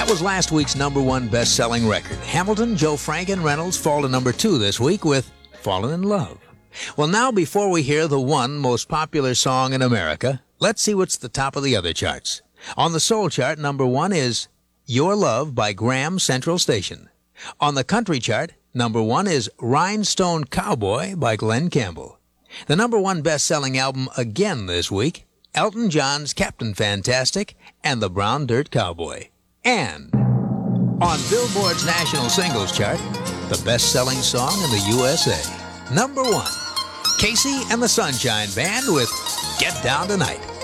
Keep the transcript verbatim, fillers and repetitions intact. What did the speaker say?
was last week's number one best-selling record. Hamilton, Joe Frank, and Reynolds fall to number two this week with Fallen in Love. Well, now, before we hear the one most popular song in America, let's see what's the top of the other charts. On the soul chart, number one is Your Love by Graham Central Station. On the country chart, number one is Rhinestone Cowboy by Glenn Campbell. The number one best-selling album again this week, Elton John's Captain Fantastic and the Brown Dirt Cowboy. And on Billboard's National Singles Chart, the best-selling song in the U S A. Number one, Casey and the Sunshine Band with Get Down Tonight.